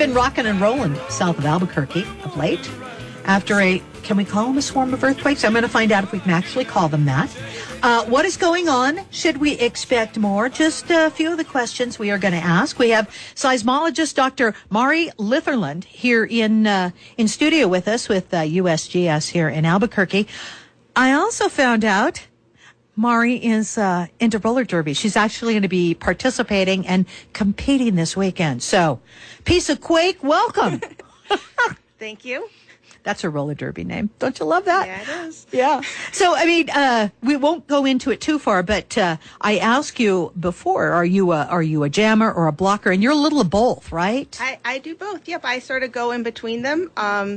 been rocking and rolling south of Albuquerque of late after can we call them a swarm of earthquakes? I'm going to find out if we can actually call them that. What is going on? Should we expect more? Just a few of the questions we are going to ask. We have seismologist Dr. Mari Litherland here in studio with us with USGS here in Albuquerque. I also found out Mari is into roller derby. She's actually going to be participating and competing this weekend. So, Piece of Quake, welcome. Thank you. That's a roller derby name. Don't you love that? Yeah, it is. Yeah. So, I mean, we won't go into it too far, but I asked you before, are you a jammer or a blocker? And you're a little of both, right? I do both. Yep, I sort of go in between them.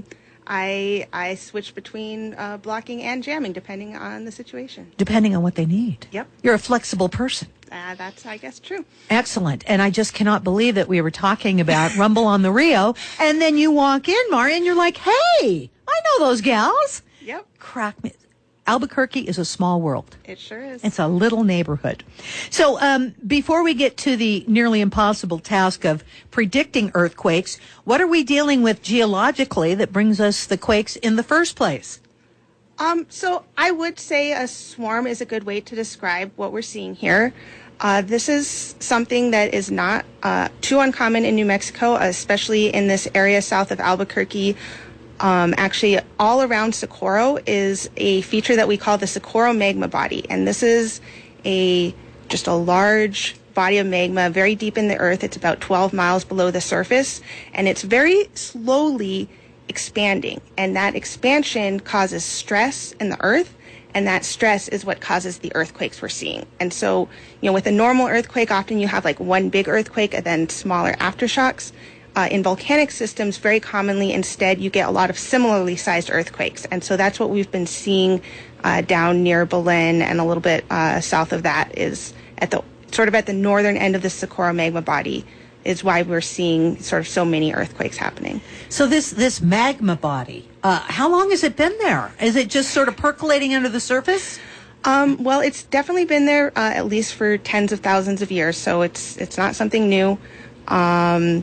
I switch between blocking and jamming depending on the situation. Depending on what they need. Yep. You're a flexible person. That's, I guess, true. Excellent. And I just cannot believe that we were talking about Rumble on the Rio, and then you walk in, Mari, and you're like, hey, I know those gals. Yep. Crack me. Albuquerque is a small world. It sure is. It's a little neighborhood. So before we get to the nearly impossible task of predicting earthquakes, what are we dealing with geologically that brings us the quakes in the first place? So I would say a swarm is a good way to describe what we're seeing here. This is something that is not too uncommon in New Mexico, especially in this area south of Albuquerque. Actually, all around Socorro is a feature that we call the Socorro magma body. And this is just a large body of magma very deep in the earth. It's about 12 miles below the surface, and it's very slowly expanding. And that expansion causes stress in the earth, and that stress is what causes the earthquakes we're seeing. And so, with a normal earthquake, often you have like one big earthquake and then smaller aftershocks. In volcanic systems, very commonly, instead, you get a lot of similarly sized earthquakes. And so that's what we've been seeing down near Belen, and a little bit south of that is at the northern end of the Socorro magma body is why we're seeing sort of so many earthquakes happening. So this magma body, how long has it been there? Is it just sort of percolating under the surface? Well, it's definitely been there at least for tens of thousands of years, so it's not something new. And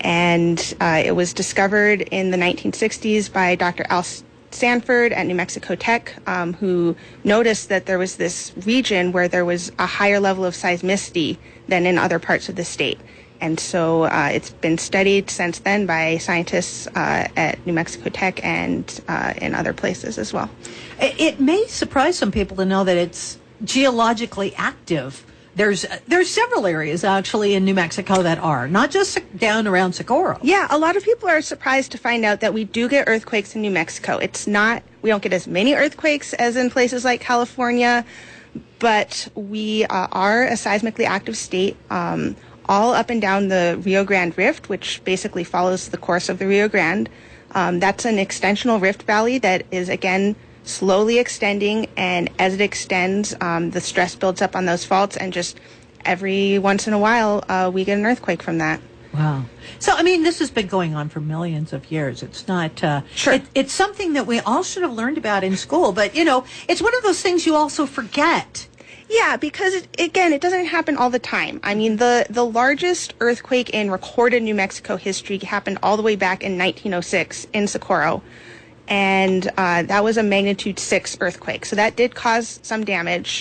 it was discovered in the 1960s by Dr. Al Sanford at New Mexico Tech, who noticed that there was this region where there was a higher level of seismicity than in other parts of the state. And so it's been studied since then by scientists at New Mexico Tech and in other places as well. It may surprise some people to know that it's geologically active. There's several areas actually in New Mexico that are, not just down around Socorro. Yeah, a lot of people are surprised to find out that we do get earthquakes in New Mexico. We don't get as many earthquakes as in places like California, but we are a seismically active state. All up and down the Rio Grande Rift, which basically follows the course of the Rio Grande. That's an extensional rift valley that is, again, slowly extending, and as it extends, the stress builds up on those faults, and just every once in a while, we get an earthquake from that. Wow. So, I mean, this has been going on for millions of years. It's not... Sure. It's something that we all should have learned about in school, but, it's one of those things you also forget. Yeah, because, it doesn't happen all the time. I mean, the largest earthquake in recorded New Mexico history happened all the way back in 1906 in Socorro. And that was a magnitude 6 earthquake. So that did cause some damage.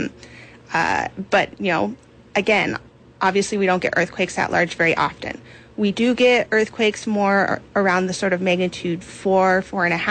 But, again, obviously we don't get earthquakes that large very often. We do get earthquakes more around the sort of magnitude 4,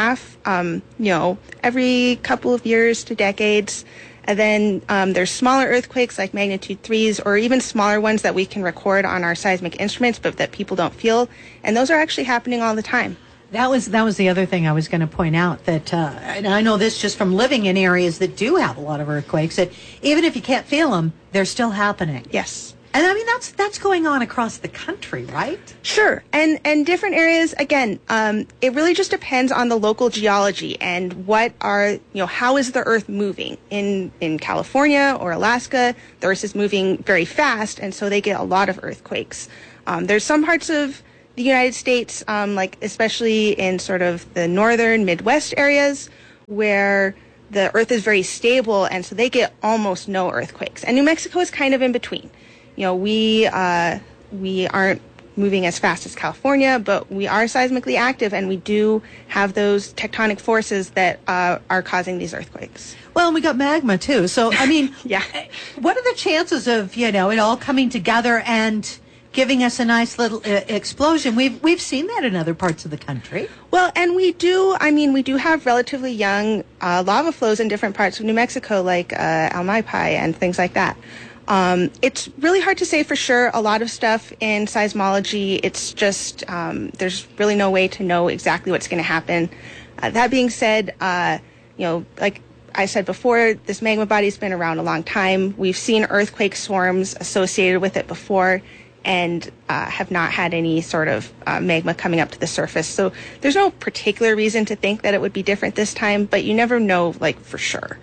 4.5, every couple of years to decades. And then there's smaller earthquakes like magnitude 3s, or even smaller ones that we can record on our seismic instruments, but that people don't feel. And those are actually happening all the time. That was the other thing I was going to point out, that and I know this just from living in areas that do have a lot of earthquakes, that even if you can't feel them, they're still happening. Yes. And I mean, that's going on across the country, right? Sure. And different areas, again, it really just depends on the local geology and how is the earth moving. In California or Alaska, the earth is moving very fast, and so they get a lot of earthquakes. There's some parts of the United States, like especially in sort of the northern Midwest areas, where the earth is very stable, and so they get almost no earthquakes. And New Mexico is kind of in between. We aren't moving as fast as California, but we are seismically active, and we do have those tectonic forces that are causing these earthquakes. Well, and we got magma too. So, I mean, yeah. What are the chances of, it all coming together and giving us a nice little explosion? We've seen that in other parts of the country. Well, and we do have relatively young lava flows in different parts of New Mexico, like Almaipai and things like that. It's really hard to say for sure. A lot of stuff in seismology, it's just, there's really no way to know exactly what's going to happen. That being said, like I said before, this magma body's been around a long time. We've seen earthquake swarms associated with it before, and have not had any sort of magma coming up to the surface. So there's no particular reason to think that it would be different this time, but you never know, for sure.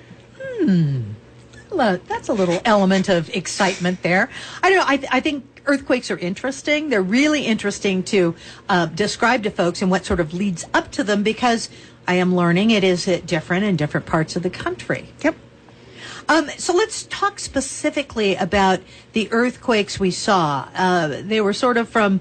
That's a little element of excitement there. I don't know. I think earthquakes are interesting. They're really interesting to describe to folks and what sort of leads up to them, because I am learning it is different in different parts of the country. Yep. So let's talk specifically about the earthquakes we saw. They were sort of from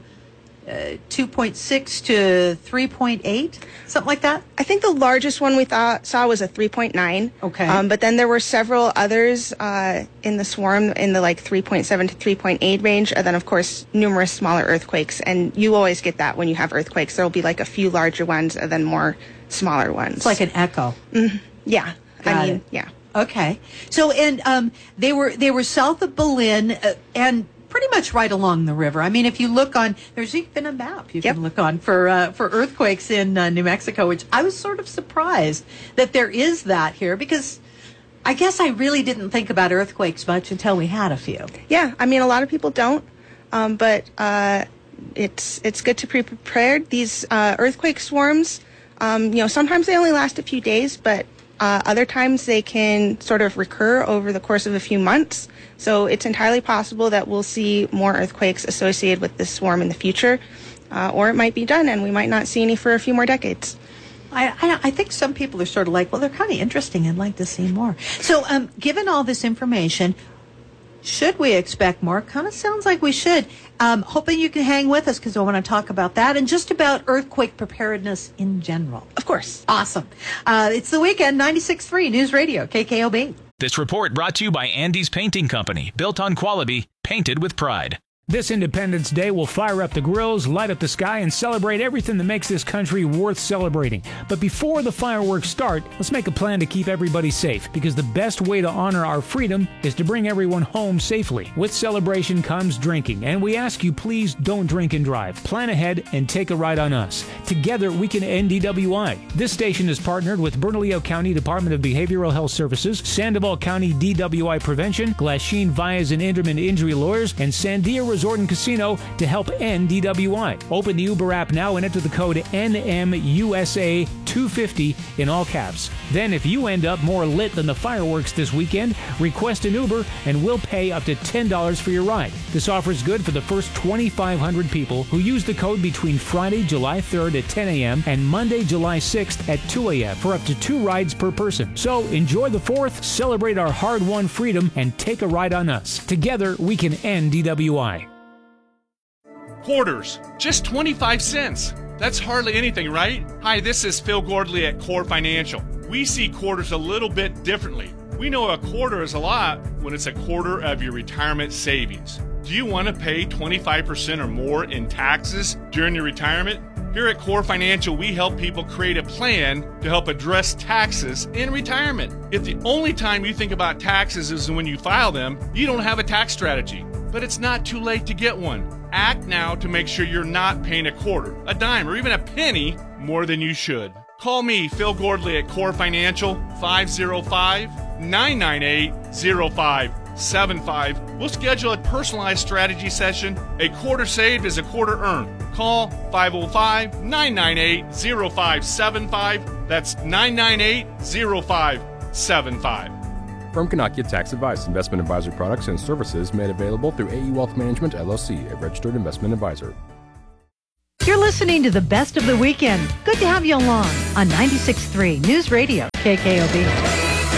2.6 to 3.8, something like that? I think the largest one we saw was a 3.9. Okay. But then there were several others in the swarm in the 3.7 to 3.8 range, and then of course numerous smaller earthquakes. And you always get that when you have earthquakes. There will be a few larger ones and then more smaller ones. It's like an echo. Mm-hmm. Yeah. Got it. Yeah. Okay. So, and they were south of Belen and pretty much right along the river. I mean, if you look on, there's even a map you can look on for earthquakes in New Mexico, which I was sort of surprised that there is that here, because I guess I really didn't think about earthquakes much until we had a few. Yeah, I mean, a lot of people don't, but it's good to be prepared. These earthquake swarms, sometimes they only last a few days, but other times they can sort of recur over the course of a few months. So it's entirely possible that we'll see more earthquakes associated with this swarm in the future, or it might be done and we might not see any for a few more decades. I think some people are sort of like, well, they're kind of interesting. I'd like to see more. So given all this information, should we expect more? Kind of sounds like we should. Hoping you can hang with us, because I want to talk about that and just about earthquake preparedness in general. Of course. Awesome. It's the weekend, 96.3 News Radio, KKOB. This report brought to you by Andy's Painting Company, built on quality, painted with pride. This Independence Day will fire up the grills, light up the sky, and celebrate everything that makes this country worth celebrating. But before the fireworks start, let's make a plan to keep everybody safe, because the best way to honor our freedom is to bring everyone home safely. With celebration comes drinking, and we ask you, please don't drink and drive. Plan ahead and take a ride on us. Together, we can end DWI. This station is partnered with Bernalillo County Department of Behavioral Health Services, Sandoval County DWI Prevention, Glasheen Vyas and Inderman Injury Lawyers, and Sandia Resort and Casino to help end DWI. Open the Uber app now and enter the code NMUSA250 in all caps. Then if you end up more lit than the fireworks this weekend, request an Uber and we'll pay up to $10 for your ride. This offer is good for the first 2,500 people who use the code between Friday, July 3rd at 10 a.m. and Monday, July 6th at 2 a.m. for up to 2 rides per person. So enjoy the 4th, celebrate our hard-won freedom, and take a ride on us. Together, we can end DWI. Quarters, just 25 cents. That's hardly anything, right? Hi, this is Phil Gordley at Core Financial. We see quarters a little bit differently. We know a quarter is a lot when it's a quarter of your retirement savings. Do you want to pay 25% or more in taxes during your retirement? Here at Core Financial, we help people create a plan to help address taxes in retirement. If the only time you think about taxes is when you file them, you don't have a tax strategy. But it's not too late to get one. Act now to make sure you're not paying a quarter, a dime, or even a penny more than you should. Call me, Phil Gordley at Core Financial, 505-998-0575. We'll schedule a personalized strategy session. A quarter saved is a quarter earned. Call 505-998-0575. That's 998-0575. Firm cannot give tax advice. Investment advisory products and services made available through AE Wealth Management, LLC, a registered investment advisor. You're listening to the best of the weekend. Good to have you along on 96.3 News Radio, KKOB.